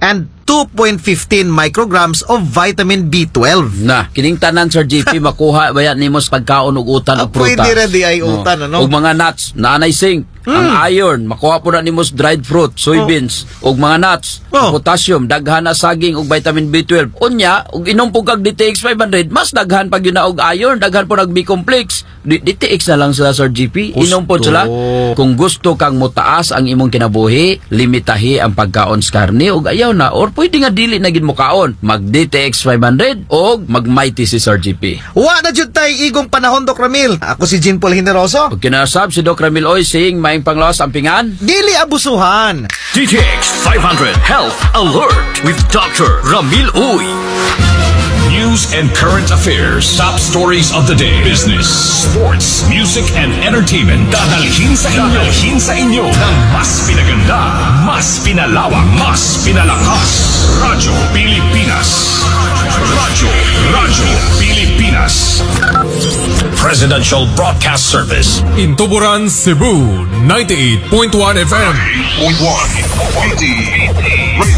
and 2.15 micrograms of vitamin B12. Na, kining tanan, Sir JP, makuha ba yan nimo sa pagkaon og utan og prutas? Pwede rin di ay utan, ano? Og mga nuts, naanay zinc, ang iron, makuha po na nimo sa dried fruit, soybeans, og mga nuts, potassium, daghan na saging og vitamin B12. Unya, og inom po kag DTX 500, mas daghan pag yun na og iron, daghan po nag B-complex. DTX na lang sila, Sir GP. Inom po sila. Kung gusto kang mutaas ang imong kinabuhi, limitahi ang pagkaon sa karne og ayaw na, or pwede nga dili na gid mo kaon. Mag DTX 500 o mag Mighty si Sir GP. Wa na jud tay igong panahon, Doc Ramil. Ako si Jean Paul Generoso. Pag kinasab si Doc Ramil Oy saying maing panglawas ang pingan. Dili abusuhan. DTX 500 Health Alert with Dr. Ramil Uy. News and current affairs, top stories of the day, business, sports, music, and entertainment. Dadalhin sa inyo ng mas pinaganda, mas pinalawak, mas pinalakas. Radyo Pilipinas. Radyo Pilipinas. Presidential Broadcast Service. In Tuburan, Cebu, 98.1 FM. 98.1.